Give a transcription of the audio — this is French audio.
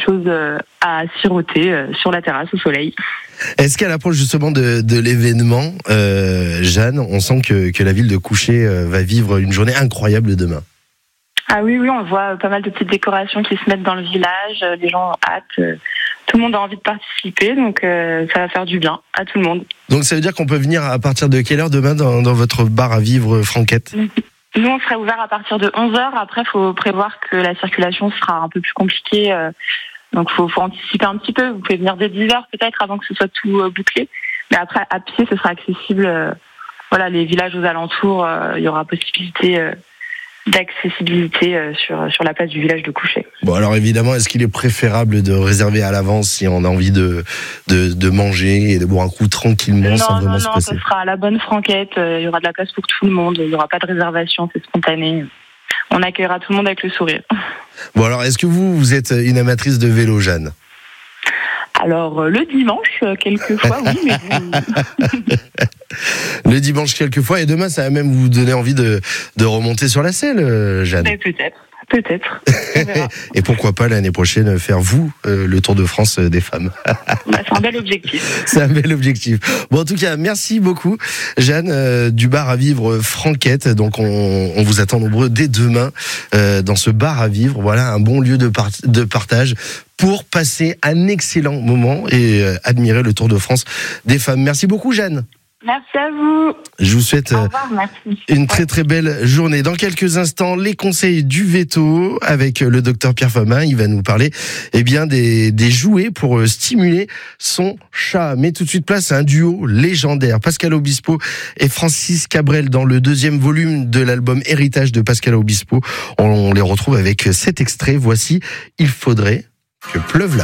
chose à siroter sur la terrasse au soleil. Est-ce qu'à l'approche justement de l'événement, Jeanne, on sent que la ville de Couchet va vivre une journée incroyable demain? Ah oui, on voit pas mal de petites décorations qui se mettent dans le village, les gens ont hâte, tout le monde a envie de participer, donc ça va faire du bien à tout le monde. Donc ça veut dire qu'on peut venir à partir de quelle heure demain dans votre bar à vivre, Franquette? Nous, on serait ouvert à partir de 11h. Après, il faut prévoir que la circulation sera un peu plus compliquée. Donc, faut anticiper un petit peu. Vous pouvez venir dès 10h peut-être avant que ce soit tout bouclé. Mais après, à pied, ce sera accessible. Voilà, les villages aux alentours, il y aura possibilité d'accessibilité sur la place du village de Couchet. Bon, alors évidemment, est-ce qu'il est préférable de réserver à l'avance si on a envie de manger et de boire un coup tranquillement sans vraiment se presser? Non, ce sera à la bonne franquette. Il y aura de la place pour tout le monde. Il n'y aura pas de réservation, c'est spontané. On accueillera tout le monde avec le sourire. Bon, alors, est-ce que vous êtes une amatrice de vélo, Jeanne? Alors, le dimanche, quelquefois, oui, mais Le dimanche, quelquefois, et demain, ça va même vous donner envie de remonter sur la selle, Jeanne. Mais peut-être. On verra. Et pourquoi pas l'année prochaine faire le Tour de France des femmes. C'est un bel objectif. C'est un bel objectif. Bon, en tout cas, merci beaucoup, Jeanne, du bar à vivre Franquette. Donc, on vous attend nombreux dès demain dans ce bar à vivre. Voilà, un bon lieu de partage pour passer un excellent moment et admirer le Tour de France des femmes. Merci beaucoup, Jeanne. Merci à vous. Je vous souhaite Au revoir, merci. une très très belle journée. Dans quelques instants, les conseils du veto avec le docteur Pierre Famin. Il va nous parler des jouets pour stimuler son chat. Mais tout de suite, place à un duo légendaire. Pascal Obispo et Francis Cabrel dans le 2e volume de l'album Héritage de Pascal Obispo. On les retrouve avec cet extrait. Voici « Il faudrait que pleuve l'amour ».